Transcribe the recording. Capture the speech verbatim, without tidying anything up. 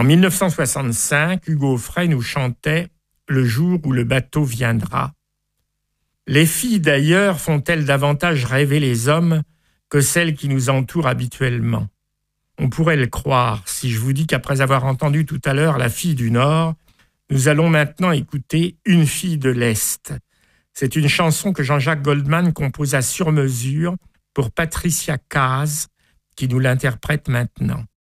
En dix-neuf cent soixante-cinq, Hugo Frey nous chantait « Le jour où le bateau viendra ». Les filles d'ailleurs font-elles davantage rêver les hommes que celles qui nous entourent habituellement? On pourrait le croire si je vous dis qu'après avoir entendu tout à l'heure La fille du Nord, nous allons maintenant écouter Une fille de l'Est. C'est une chanson que Jean-Jacques Goldman composa sur mesure pour Patricia Kaas, qui nous l'interprète maintenant.